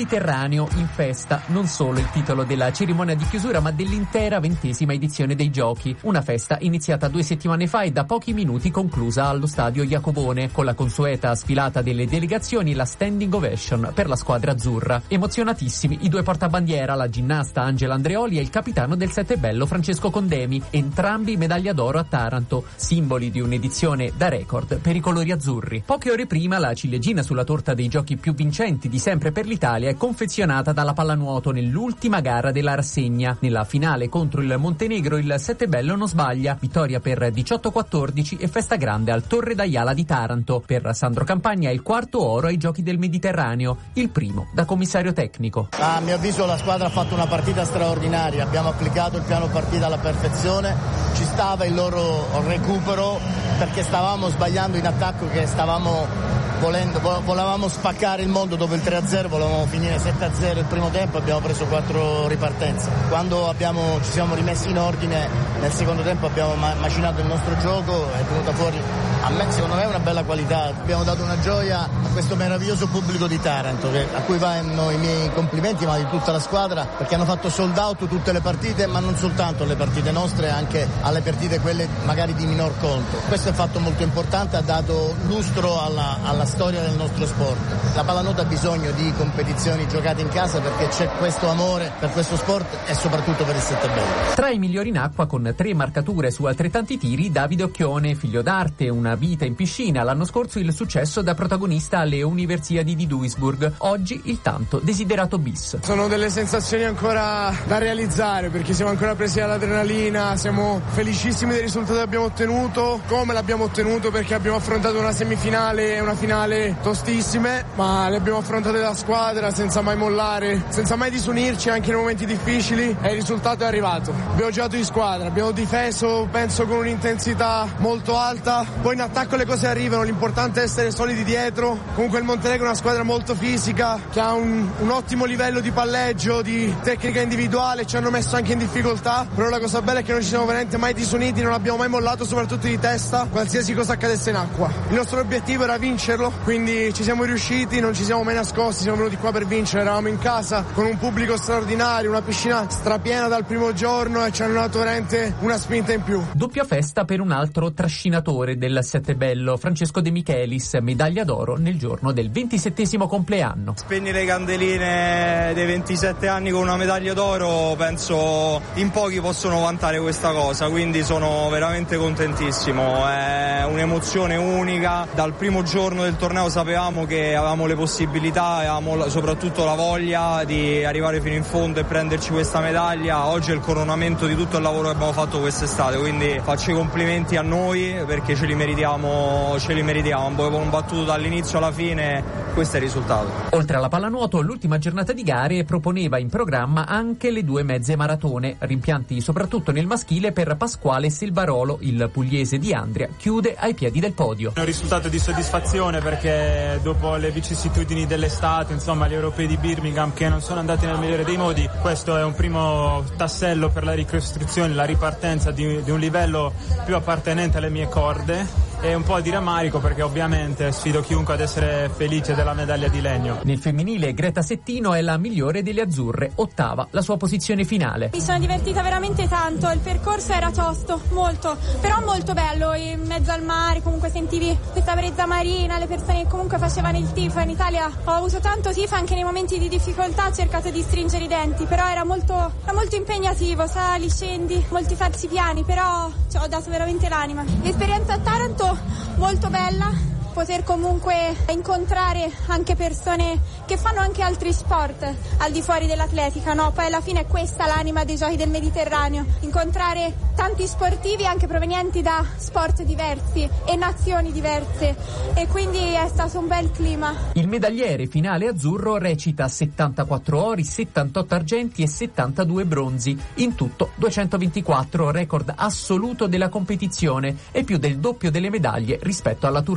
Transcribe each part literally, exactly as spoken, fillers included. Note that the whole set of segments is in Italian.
Mediterraneo in festa, non solo il titolo della cerimonia di chiusura ma dell'intera ventesima edizione dei Giochi, una festa iniziata due settimane fa e da pochi minuti conclusa allo stadio Iacobone, con la consueta sfilata delle delegazioni e la standing ovation per la squadra azzurra. Emozionatissimi i due portabandiera, la ginnasta Angela Andreoli e il capitano del Settebello Francesco Condemi, entrambi medaglia d'oro a Taranto, simboli di un'edizione da record per i colori azzurri. Poche ore prima la ciliegina sulla torta dei giochi più vincenti di sempre per l'Italia è confezionata dalla pallanuoto nell'ultima gara della rassegna. Nella finale contro il Montenegro il Settebello non sbaglia, vittoria per diciotto a quattordici e festa grande al Torre d'Aiala di Taranto. Per Sandro Campagna è il quarto oro ai Giochi del Mediterraneo, il primo da commissario tecnico. A mio avviso la squadra ha fatto una partita straordinaria, abbiamo applicato il piano partita alla perfezione, ci stava il loro recupero perché stavamo sbagliando in attacco, che stavamo volendo, volevamo spaccare il mondo dopo il tre a zero, volevamo finire sette a zero il primo tempo, abbiamo preso quattro ripartenze. Quando abbiamo, ci siamo rimessi in ordine nel secondo tempo abbiamo ma- macinato il nostro gioco, è venuta fuori, a me secondo me è una bella qualità, abbiamo dato una gioia a questo meraviglioso pubblico di Taranto che, a cui vanno i miei complimenti, ma di tutta la squadra, perché hanno fatto sold out tutte le partite, ma non soltanto le partite nostre, anche alle partite quelle magari di minor conto. Questo è un fatto molto importante, ha dato lustro alla, alla storia del nostro sport. La pallanuoto ha bisogno di competizioni giocate in casa perché c'è questo amore per questo sport e soprattutto per il Settebello. Tra i migliori in acqua con tre marcature su altrettanti tiri, Davide Occhione, figlio d'arte, una vita in piscina, l'anno scorso il successo da protagonista alle Universiadi di Duisburg, oggi il tanto desiderato bis. Sono delle sensazioni ancora da realizzare perché siamo ancora presi dall'adrenalina, siamo felicissimi del risultato che abbiamo ottenuto, come l'abbiamo ottenuto perché abbiamo affrontato una semifinale e una finale tostissime, ma le abbiamo affrontate da squadra senza mai mollare, senza mai disunirci anche nei momenti difficili e il risultato è arrivato. Abbiamo giocato in squadra, abbiamo difeso penso con un'intensità molto alta, poi in attacco le cose arrivano, l'importante è essere solidi dietro. Comunque il Montenegro è una squadra molto fisica che ha un, un ottimo livello di palleggio, di tecnica individuale, ci hanno messo anche in difficoltà, però la cosa bella è che non ci siamo veramente mai disuniti, non abbiamo mai mollato soprattutto di testa qualsiasi cosa accadesse in acqua. Il nostro obiettivo era vincerlo, quindi ci siamo riusciti, non ci siamo mai nascosti, siamo venuti qua per vincere, eravamo in casa con un pubblico straordinario, una piscina strapiena dal primo giorno e ci hanno dato veramente una spinta in più. Doppia festa per un altro trascinatore del Settebello, Francesco De Michelis, medaglia d'oro nel giorno del ventisettesimo compleanno. Spegnere le candeline dei ventisette anni con una medaglia d'oro, penso in pochi possono vantare questa cosa, quindi sono veramente contentissimo, è un'emozione unica. Dal primo giorno del torneo sapevamo che avevamo le possibilità e avevamo soprattutto la voglia di arrivare fino in fondo e prenderci questa medaglia. Oggi è il coronamento di tutto il lavoro che abbiamo fatto quest'estate, quindi faccio i complimenti a noi perché ce li meritiamo, ce li meritiamo, abbiamo combattuto dall'inizio alla fine, questo è il risultato. Oltre alla pallanuoto, l'ultima giornata di gare proponeva in programma anche le due mezze maratone, rimpianti soprattutto nel maschile per Pasquale Selvarolo, il pugliese di Andria chiude ai piedi del podio. È un risultato di soddisfazione perché dopo le vicissitudini dell'estate, insomma gli europei di Birmingham che non sono andati nel migliore dei modi, questo è un primo tassello per la ricostruzione, la ripartenza di, di un livello più appartenente alle mie corde. E un po' di rammarico perché ovviamente sfido chiunque ad essere felice della medaglia di legno. Nel femminile Greta Settino è la migliore delle azzurre, ottava la sua posizione finale. Mi sono divertita veramente tanto, il percorso era tosto, molto, però molto bello, in mezzo al mare, comunque sentivi questa brezza marina, le persone che comunque facevano il tifo. In Italia ho avuto tanto tifo anche nei momenti di difficoltà, ho cercato di stringere i denti, però era molto, era molto impegnativo, sali, scendi, molti falsi piani, però cioè, ho dato veramente l'anima. L'esperienza a Taranto molto bella, poter comunque incontrare anche persone che fanno anche altri sport al di fuori dell'atletica, no? Poi alla fine è questa l'anima dei Giochi del Mediterraneo, incontrare tanti sportivi anche provenienti da sport diversi e nazioni diverse, e quindi è stato un bel clima. Il medagliere finale azzurro recita settantaquattro ori, settantotto argenti e settantadue bronzi, in tutto duecentoventiquattro, record assoluto della competizione e più del doppio delle medaglie rispetto alla Turchia seconda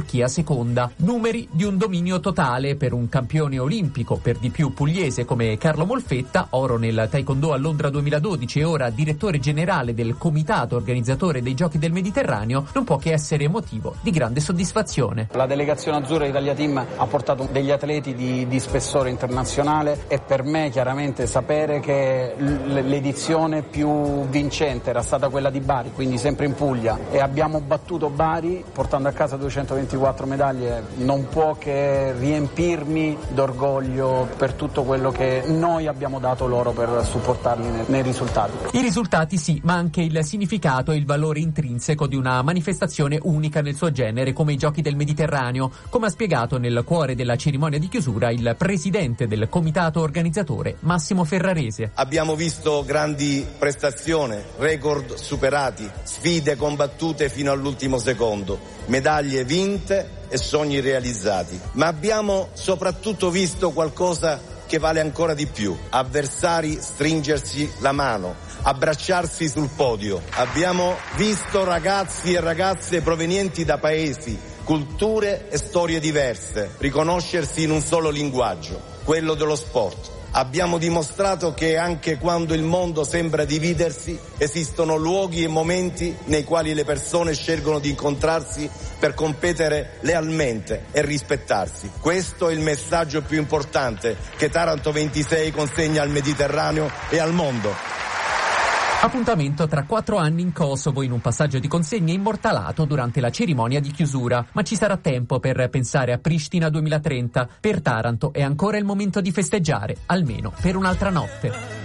seconda. Numeri di un dominio totale per un campione olimpico, per di più pugliese come Carlo Molfetta, oro nel Taekwondo a Londra duemiladodici e ora direttore generale del comitato organizzatore dei Giochi del Mediterraneo, non può che essere motivo di grande soddisfazione. La delegazione azzurra Italia Team ha portato degli atleti di, di spessore internazionale e per me chiaramente sapere che l'edizione più vincente era stata quella di Bari, quindi sempre in Puglia, e abbiamo battuto Bari portando a casa duecentoventiquattro medaglie, non può che riempirmi d'orgoglio per tutto quello che noi abbiamo dato loro per supportarli nei, nei risultati. I risultati sì, ma anche il significato e il valore intrinseco di una manifestazione unica nel suo genere come i Giochi del Mediterraneo, come ha spiegato nel cuore della cerimonia di chiusura il presidente del comitato organizzatore Massimo Ferrarese. Abbiamo visto grandi prestazioni, record superati, sfide combattute fino all'ultimo secondo, medaglie vinte e sogni realizzati, ma abbiamo soprattutto visto qualcosa che vale ancora di più: avversari stringersi la mano, abbracciarsi sul podio. Abbiamo visto ragazzi e ragazze provenienti da paesi, culture e storie diverse riconoscersi in un solo linguaggio, quello dello sport. Abbiamo dimostrato che anche quando il mondo sembra dividersi, esistono luoghi e momenti nei quali le persone scelgono di incontrarsi per competere lealmente e rispettarsi. Questo è il messaggio più importante che Taranto ventisei consegna al Mediterraneo e al mondo. Appuntamento tra quattro anni in Kosovo in un passaggio di consegne immortalato durante la cerimonia di chiusura. Ma ci sarà tempo per pensare a Pristina duemilatrenta. Per Taranto è ancora il momento di festeggiare, almeno per un'altra notte.